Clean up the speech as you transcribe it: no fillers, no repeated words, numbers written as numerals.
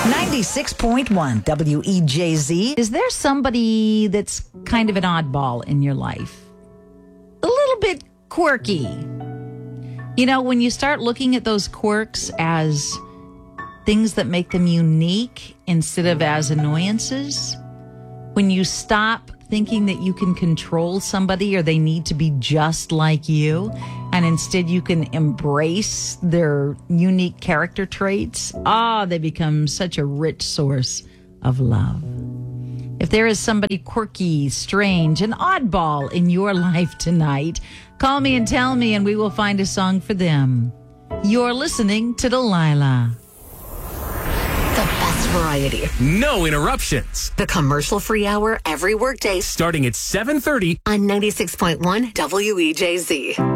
96.1 WEJZ. Is there somebody that's kind of an oddball in your life? A little bit quirky. You know, when you start looking at those quirks as things that make them unique instead of as annoyances, when you stop thinking that you can control somebody or they need to be just like you, and instead you can embrace their unique character traits, they become such a rich source of love. If there is somebody quirky, strange, an oddball in your life tonight, call me and tell me, and we will find a song for them. You're listening to Delilah. The best variety. No interruptions. The commercial-free hour every workday Starting at 7:30 on 96.1 WEJZ.